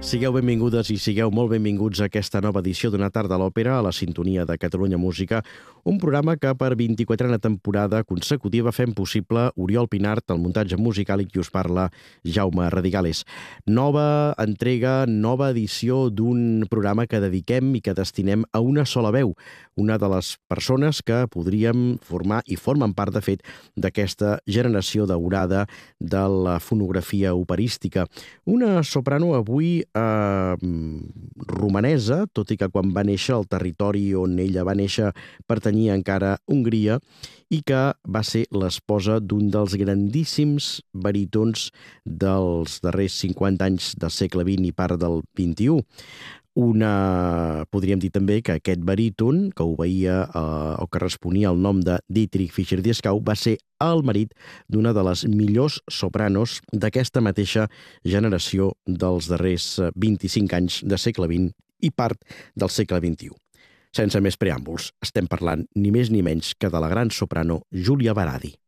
Sigueu benvingudes i sigueu molt benvinguts a aquesta nova edició d'Una tarda a l'òpera a la sintonia de Catalunya Música, un programa que per 24a temporada consecutiva fem possible Oriol Pinart, el muntatge musical, i qui us parla, Jaume Radigales. Nova entrega, nova edició d'un programa que dediquem i que destinem a una sola veu, una de les persones que podríem formar i formen part, de fet, d'aquesta generació daurada de la fonografia operística. Una soprano avui romanesa, tot i que quan va néixer el territori on ella va néixer pertanyia encara a Hongria, i que va ser l'esposa d'un dels grandíssims barítons dels darrers 50 anys del segle XX i part del XXI. Podríem dir també que aquest baríton, que obeïa o que responia al nom de Dietrich Fischer-Dieskau, va ser el marit d'una de les millors sopranos d'aquesta mateixa generació dels darrers 25 anys del segle XX i part del segle XXI. Sense més preàmbuls, estem parlant ni més ni menys que de la gran soprano Giulia Baradi.